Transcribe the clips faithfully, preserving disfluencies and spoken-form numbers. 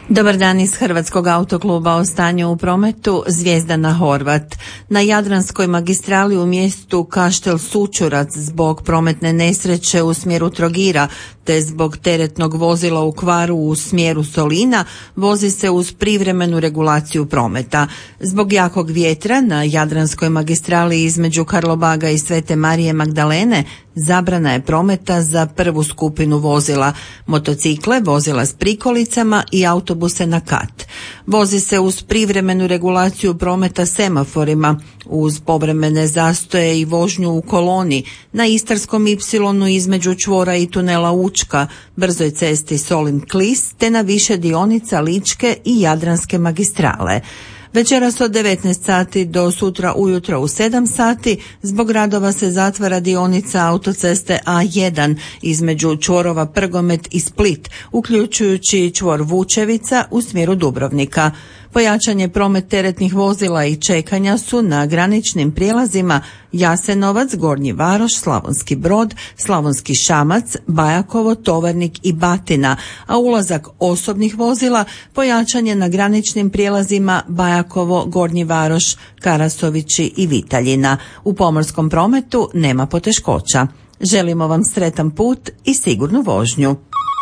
Dobar dan iz Hrvatskog autokluba o stanju u prometu. Zvjezdana Horvat. Na Jadranskoj magistrali u mjestu Kaštel Sućurac zbog prometne nesreće u smjeru Trogira te zbog teretnog vozila u kvaru u smjeru Solina vozi se uz privremenu regulaciju prometa. Zbog jakog vjetra na Jadranskoj magistrali između Karlobaga i Svete Marije Magdalene zabrana je prometa za prvu skupinu vozila, motocikle, vozila s prikolicama i autobuse na kat. Vozi se uz privremenu regulaciju prometa semaforima, uz povremene zastoje i vožnju u koloni, na Istarskom ipsilonu između čvora i tunela Učka, brzoj cesti Solin-Klis, te na više dionica Ličke i Jadranske magistrale. Večeras od devetnaest sati do sutra ujutro u sedam sati zbog radova se zatvara dionica autoceste A jedan između čvorova Prgomet i Split, uključujući čvor Vučevica u smjeru Dubrovnika. Pojačanje promet teretnih vozila i čekanja su na graničnim prijelazima Jasenovac, Gornji Varoš, Slavonski Brod, Slavonski Šamac, Bajakovo, Tovarnik i Batina, a ulazak osobnih vozila pojačan je na graničnim prijelazima Bajakovo, Gornji Varoš, Karasovići i Vitaljina. U pomorskom prometu nema poteškoća. Želimo vam sretan put i sigurnu vožnju.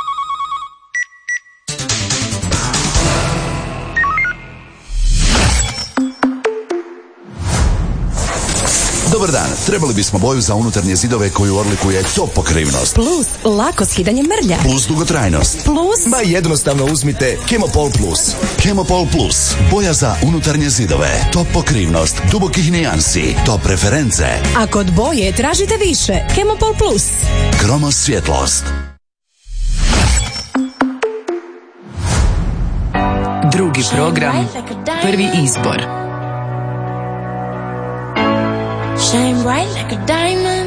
Dobar dan, trebali bismo boju za unutarnje zidove koju odlikuje top pokrivnost. Plus lako skidanje mrlja. Plus dugotrajnost. Plus... Ma jednostavno uzmite Chemopol Plus. Chemopol Plus, boja za unutarnje zidove. Top pokrivnost, dubokih nijansi, top reference. A kod boje tražite više. Chemopol Plus. Kromos svjetlost. Drugi program, prvi izbor. Shine bright like a diamond.